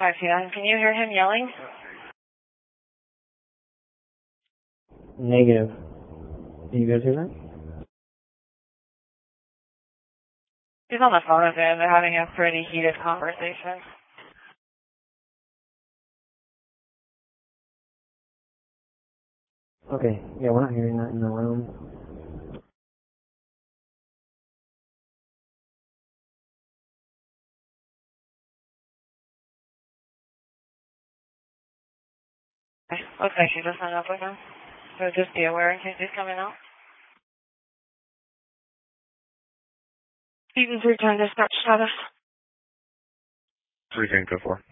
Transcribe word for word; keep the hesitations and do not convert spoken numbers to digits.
five P M Can you hear him yelling? Negative. Can you guys hear that? He's on the phone with him. They're having a pretty heated conversation. Okay, yeah, we're not hearing that in the room. Okay. Looks like she just hung up with him. So just be aware in case he's coming out. Stevens returned to start status. three ten, go for.